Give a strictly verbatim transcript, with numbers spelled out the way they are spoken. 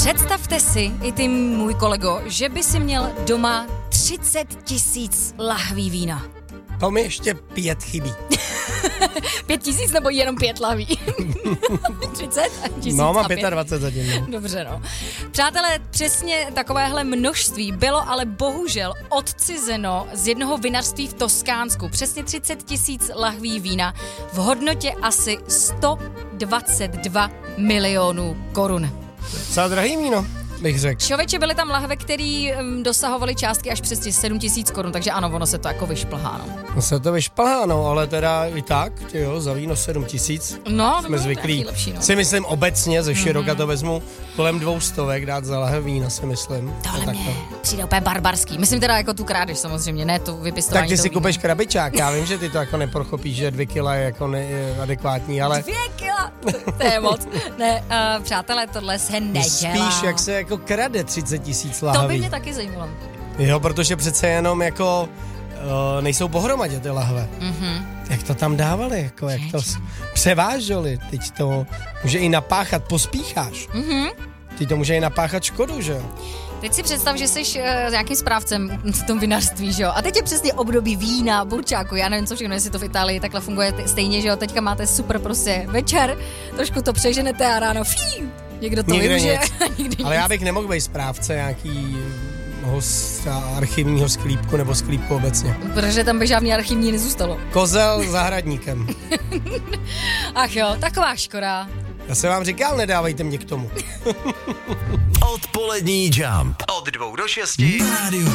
Představte si, i ty můj kolego, že by si měl doma třicet tisíc lahví vína. To mi ještě pět chybí. Pět tisíc nebo jenom pět lahví? třicet tisíc No, mám a dvacet pět zatím. No. Dobře, no. Přátelé, přesně takovéhle množství bylo ale bohužel odcizeno z jednoho vinařství v Toskánsku. Přesně třicet tisíc lahví vína v hodnotě asi sto dvacet dva milionů korun. Docela drahý víno, bych řekl. Člověče, byly tam lahve, který um, dosahovaly částky až přes těch sedm tisíc korun, takže ano, ono se to jako vyšplhá, no. No se to vyšplhá, no, ale teda i tak, jo, za víno sedm tisíc. No, jsme zvyklí. Lepší, no. Si myslím obecně, ze široka mm-hmm. to vezmu kolem dvou stovek dát za lahev vína, si myslím. Tohle mě přijde úplně barbarský. Myslím teda jako tu krádež samozřejmě, ne tu vypěstování. Tak ty si vína. kupeš krabičák, já vím, že ty to jako neprochopíš, že dvě kila je jako ne, je adekvátní, ale... Dvě kila? To, to je moc. Ne, uh, přátelé, tohle se nedělá. Spíš, jak se jako krade třicet tisíc lahví. To by mě taky zajímalo. Jo, protože přece jenom jako uh, nejsou pohromadě ty lahve. Mm-hmm. Jak to tam dávali, jako jak to převáželi, teď to může i napáchat, pospícháš. Mm-hmm. Teď to může i napáchat škodu, že jo? Teď si představ, že jsi uh, nějakým správcem v tom vinařství, že jo? A teď je přesně období vína, burčáku, já nevím, co všechno, jestli to v Itálii takhle funguje t- stejně, že jo? Teďka máte super prostě večer, trošku to přeženete a ráno fíu, někdo to využije. Ale já bych nemohl být správce nějaký host archivního sklípku nebo sklípku obecně. Protože tam by žádný archivní nezůstalo. Kozel zahradníkem. Ach jo, taková škoda. Já jsem vám říkal, nedávejte mě k tomu. Odpolední Jump. Od dvou do šesti.